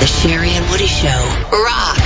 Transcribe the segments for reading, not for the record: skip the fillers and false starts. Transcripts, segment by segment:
The Sherry and Woody Show. Rock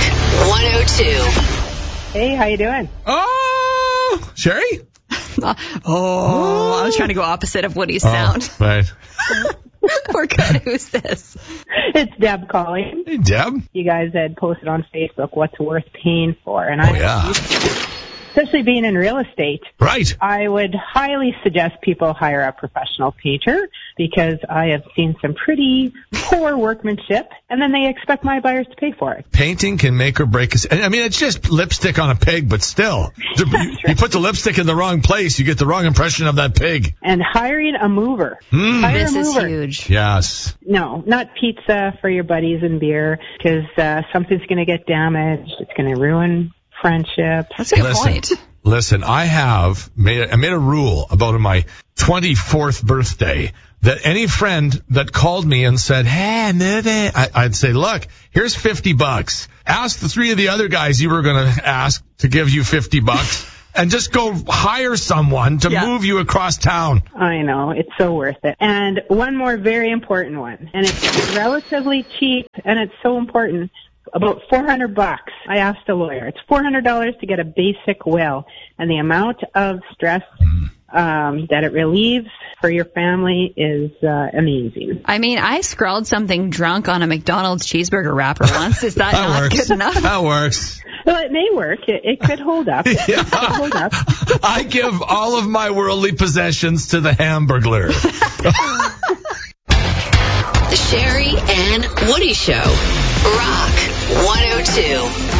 102. Hey, how you doing? Oh, Sherry? I was trying to go opposite of Woody's sound. Right. We're good. Who's this? It's Deb calling. Hey, Deb. You guys had posted on Facebook what's worth paying for, and especially being in real estate, Right. I would highly suggest people hire a professional painter because I have seen some pretty poor workmanship, and then they expect my buyers to pay for it. Painting can make or break us. I mean, it's just lipstick on a pig, but still. You put the lipstick in the wrong place, you get the wrong impression of that pig. And hiring a mover. Hire This a is mover. huge. Yes. No, not pizza for your buddies and beer because something's going to get damaged. It's going to ruin friendship. That's a good point. Listen, I made a rule about my 24th birthday that any friend that called me and said, hey, maybe, I'd say, look, here's $50. Ask the three of the other guys you were going to ask to give you $50 and just go hire someone to move you across town. I know. It's so worth it. And one more very important one, and it's relatively cheap, and it's so important. About $400. I asked a lawyer. It's $400 to get a basic will, and the amount of stress that it relieves for your family is amazing. I mean, I scrawled something drunk on a McDonald's cheeseburger wrapper once. Is that not works. good enough? That works. Well, it may work. It could hold up. It could hold up. I give all of my worldly possessions to the Hamburglar. The Sherry and Woody Show. Rock 102.